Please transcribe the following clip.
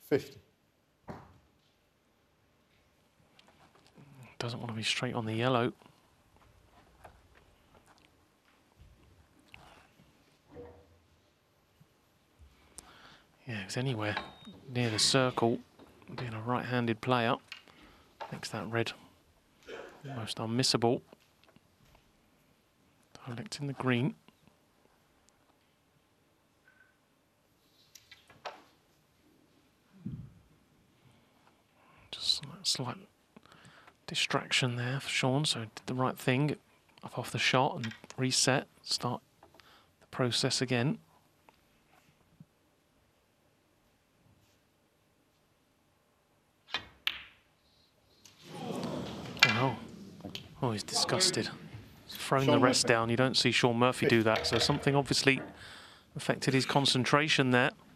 50. Doesn't want to be straight on the yellow. Yeah, it's anywhere near the circle, being a right-handed player, makes that red almost unmissable. Dialect in the green. Just a slight distraction there for Shaun, so did the right thing, up off the shot and reset, start the process again. Oh, he's disgusted. He's thrown the rest down. You don't see Shaun Murphy do that, so something obviously affected his concentration there.